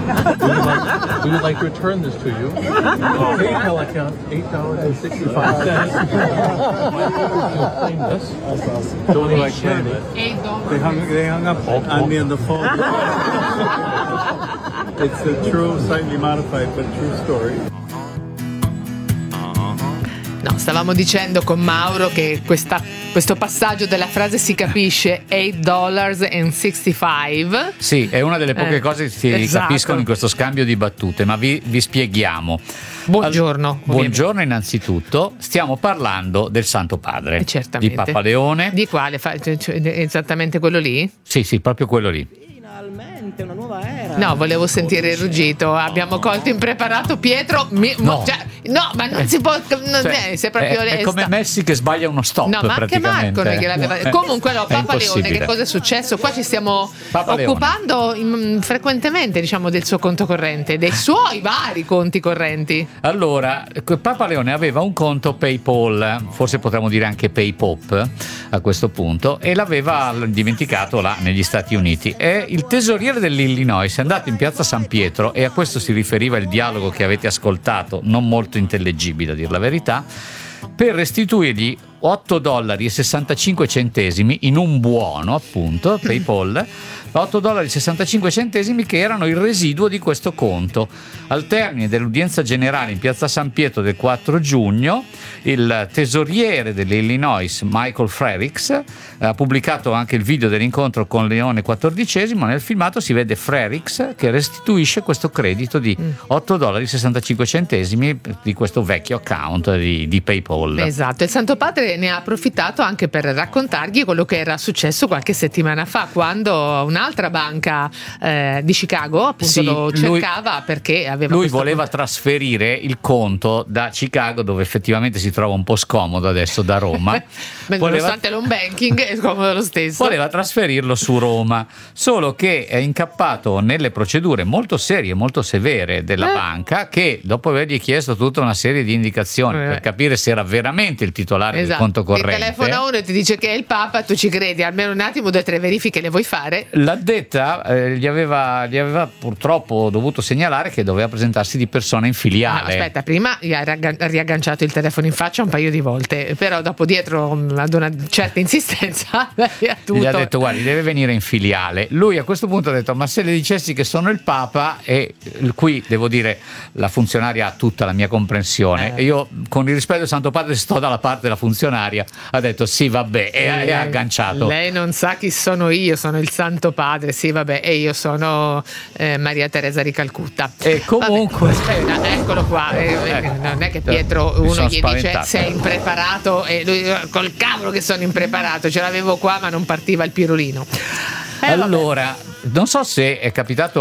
We would like to return this to you. PayPal account $8.65. Claim this. Don't you like claim it? They hung up on me on the phone. It's a true, slightly modified, but true story. No, stavamo dicendo con Mauro che questo passaggio della frase si capisce, $8.65. Sì, è una delle poche cose che si esatto. capiscono in questo scambio di battute, ma vi spieghiamo. Buongiorno. Buongiorno innanzitutto, stiamo parlando del Santo Padre, certamente. di Papa Leone. Di quale? Esattamente quello lì? Sì, proprio quello lì. Finalmente una nuova era. No, volevo sentire il ruggito. Abbiamo colto impreparato Pietro. No, ma non si può. Sei proprio è come Messi che sbaglia uno stop. No, ma anche Marconi che l'aveva. Comunque, no, Papa Leone, che cosa è successo? Qua ci stiamo occupando frequentemente, diciamo, del suo conto corrente, dei suoi vari conti correnti. Allora, Papa Leone aveva un conto PayPal, forse potremmo dire anche PayPop a questo punto, e l'aveva dimenticato là negli Stati Uniti. E il tesoriere dell'Illinois è andato in piazza San Pietro, e a questo si riferiva il dialogo che avete ascoltato, non molto intellegibile a dir la verità, per restituirgli $8.65 in un buono, appunto, PayPal, $8.65 che erano il residuo di questo conto. Al termine dell'udienza generale in piazza San Pietro del 4 giugno, il tesoriere dell'Illinois, Michael Frerichs, ha pubblicato anche il video dell'incontro con Leone XIV. Nel filmato si vede Frerichs che restituisce questo credito di $8.65 di questo vecchio account di PayPal. Esatto, il Santo Padre ne ha approfittato anche per raccontargli quello che era successo qualche settimana fa, quando un'altra banca di Chicago appunto lo cercava perché aveva voleva trasferire il conto da Chicago, dove effettivamente si trova un po' scomodo adesso, da Roma. Nonostante l'home banking è scomodo lo stesso. Voleva trasferirlo su Roma, solo che è incappato nelle procedure molto serie, molto severe della banca, che dopo avergli chiesto tutta una serie di indicazioni per capire se era veramente il titolare del conto corrente. Ti telefona uno e ti dice che è il Papa, tu ci credi, almeno un attimo 2 o 3 verifiche le vuoi fare? L'addetta gli aveva purtroppo dovuto segnalare che doveva presentarsi di persona in filiale. No, aspetta, prima gli ha riagganciato il telefono in faccia un paio di volte, però dopo, dietro ad una certa insistenza, gli ha detto: guardi, deve venire in filiale. Lui a questo punto ha detto: ma se le dicessi che sono il Papa, e qui devo dire la funzionaria ha tutta la mia comprensione, e io, con il rispetto del Santo Padre, sto dalla parte della funzionaria. Ha detto sì, vabbè, e ha agganciato. Lei non sa chi sono io sono il Santo Padre, sì, vabbè, e io sono Maria Teresa di Calcutta. E comunque, vabbè, eccolo qua. Non è che Pietro uno gli dice sei impreparato, e lui col cavolo che sono impreparato, ce l'avevo qua ma non partiva il pirulino. Allora, non so se è capitato